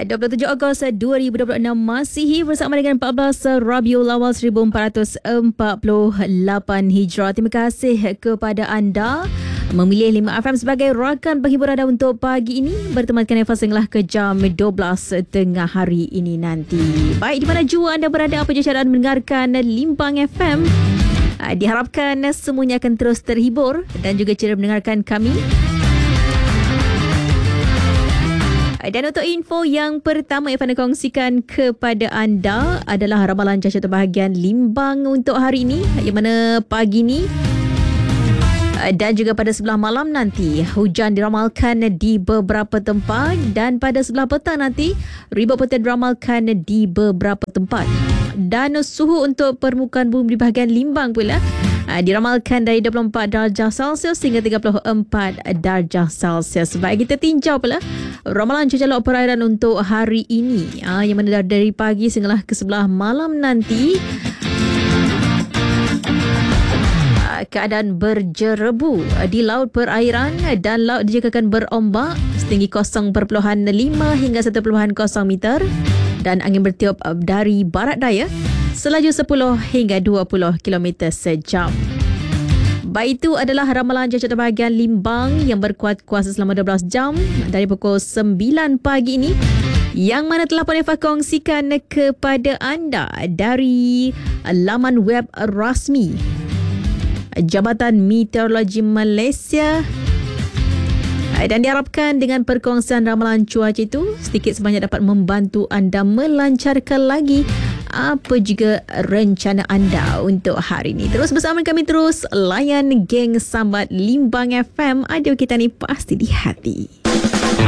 27 Ogos 2026 Masihi bersama dengan 14 Rabiul Awal 1448 Hijrah. Terima kasih kepada anda memilih 5 FM sebagai rakan penghibur anda untuk pagi ini. Bertemankan Eva sehinggalah ke jam 12 tengah hari ini nanti. Baik, di mana jua anda berada, apa je cara anda mendengarkan Limbang FM. Diharapkan semuanya akan terus terhibur dan juga cara mendengarkan kami. Dan untuk info yang pertama yang saya nak kongsikan kepada anda adalah ramalan cuaca terbahagian Limbang untuk hari ini, yang mana pagi ni dan juga pada sebelah malam nanti hujan diramalkan di beberapa tempat, dan pada sebelah petang nanti ribut petang diramalkan di beberapa tempat. Dan suhu untuk permukaan bumi di bahagian Limbang pula diramalkan dari 24 darjah Celsius hingga 34 darjah Celsius. Baik, kita tinjau pula ramalan cuaca laut perairan untuk hari ini, yang mana dari pagi sehinggalah ke sebelah malam nanti keadaan berjerebu di laut perairan, dan laut dijangkakan berombak setinggi 0.5 hingga 1.0 meter, dan angin bertiup dari barat daya selaju 10 hingga 20 km sejam. Baik, itu adalah ramalan cuaca terbahagian Limbang yang berkuat kuasa selama 12 jam dari pukul 9 pagi ini, yang mana telah pun Eva kongsikan kepada anda dari laman web rasmi Jabatan Meteorologi Malaysia. Dan diharapkan dengan perkongsian ramalan cuaca itu sedikit sebanyak dapat membantu anda melancarkan lagi apa juga rencana anda untuk hari ini. Terus bersama kami, terus layan geng Sambat Limbang FM. Aduh, kita ni pasti di hati.